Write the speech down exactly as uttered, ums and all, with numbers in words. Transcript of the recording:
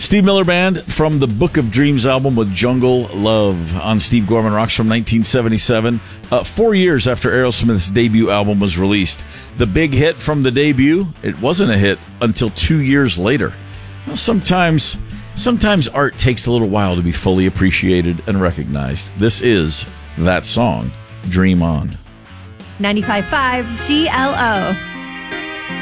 Steve Miller Band from the Book of Dreams album with Jungle Love on Steve Gorman Rocks from nineteen seventy-seven, uh, four years after Aerosmith's debut album was released. The big hit from the debut, it wasn't a hit until two years later. Well, sometimes, sometimes art takes a little while to be fully appreciated and recognized. This is that song, Dream On. ninety-five point five G L O.